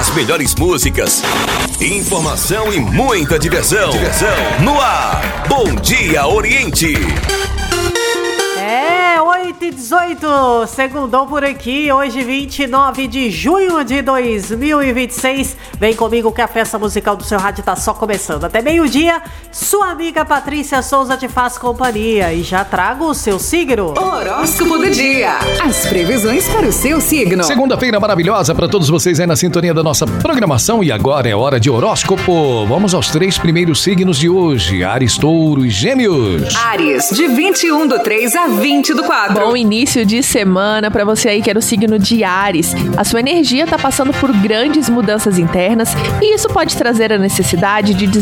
As melhores músicas, informação e muita diversão. No ar, Bom Dia Oriente. 8h18, segundou por aqui, hoje 29 de junho de 2026. Vem comigo que a festa musical do seu rádio tá só começando. Até meio-dia, sua amiga Patrícia Souza te faz companhia e já trago o seu signo. Horóscopo do dia, as previsões para o seu signo. Segunda-feira maravilhosa para todos vocês aí na sintonia da nossa programação e agora é hora de horóscopo. Vamos aos 3 primeiros signos de hoje, Áries, Touro e Gêmeos. Áries, de 21/3 a 20/4. Bom início de semana para você aí que era o signo de Áries. A sua energia tá passando por grandes mudanças internas e isso pode trazer a necessidade de